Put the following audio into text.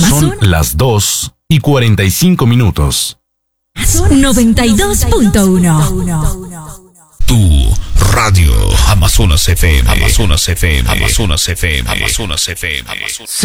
Son las 2:45. 92.1. Tu radio Amazonas FM, Amazonas FM, Amazonas FM, Amazonas FM.